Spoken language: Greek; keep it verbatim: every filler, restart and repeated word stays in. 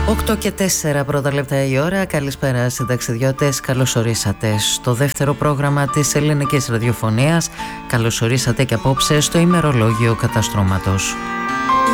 οκτώ και τέσσερα πρώτα λεπτά η ώρα. Καλησπέρα συνταξιδιώτες, καλώς ορίσατε στο δεύτερο πρόγραμμα της ελληνικής ραδιοφωνίας. Καλώς ορίσατε και απόψε στο ημερολόγιο καταστρώματος.